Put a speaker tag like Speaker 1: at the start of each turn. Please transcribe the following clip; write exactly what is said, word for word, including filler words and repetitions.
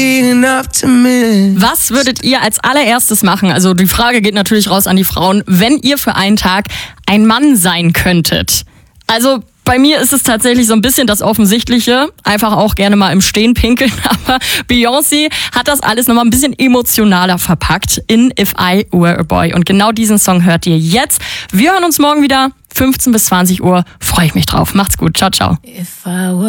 Speaker 1: Was würdet ihr als allererstes machen? Also die Frage geht natürlich raus an die Frauen, wenn ihr für einen Tag ein Mann sein könntet. Also bei mir ist es tatsächlich so ein bisschen das Offensichtliche, einfach auch gerne mal im Stehen pinkeln, aber Beyoncé hat das alles nochmal ein bisschen emotionaler verpackt in If I Were a Boy. Und genau diesen Song hört ihr jetzt. Wir hören uns morgen wieder, fünfzehn bis zwanzig Uhr. Freue ich mich drauf. Macht's gut. Ciao, ciao.